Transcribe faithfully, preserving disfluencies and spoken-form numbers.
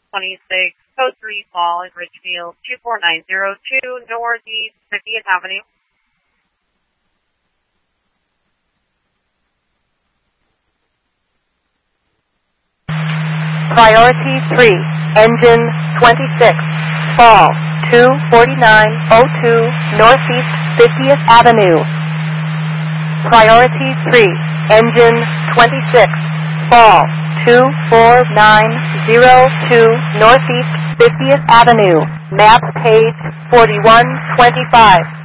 twenty-six, code three, Fall in Ridgefield, two four nine zero two, Northeast fiftieth Avenue. Priority three, engine twenty-six, Fall, two forty-nine oh two, Northeast fiftieth Avenue. Priority three, engine twenty-six, Fall, two four nine oh two, Northeast fiftieth Avenue. Map page forty-one twenty-five.